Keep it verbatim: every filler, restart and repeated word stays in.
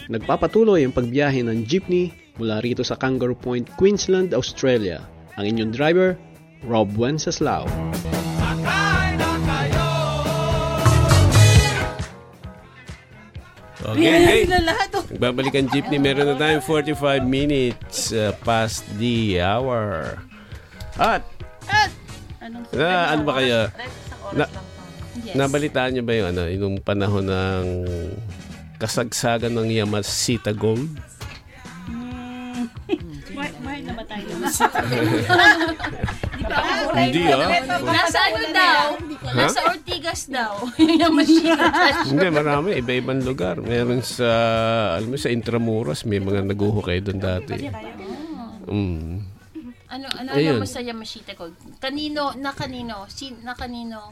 Nagpapatuloy ang pagbiyahe ng jeepney mula rito sa Kangaroo Point, Queensland, Australia. Ang inyong driver, Rob Wenceslao. Okay, okay. Babalik ang jeepney. Meron na tayong forty-five minutes uh, past the hour. At, At anong na, ano ba kayo? Na, Yes. nabalitaan niyo ba yung, ano, yung panahon ng kasagsagan ng Yamashita Gold? Mm. Mahal na ba tayo? Hindi ah. Nasa ano daw? Nasa Ortigas daw. Yung machine. Hindi, marami. Iba-ibang lugar. Meron sa, alam mo, sa Intramuros, may mga naguhukay doon dati. Mm. Ano, ano, Ayun. ano masaya Yamashita Gold? Kanino, na kanino? Si, na kanino?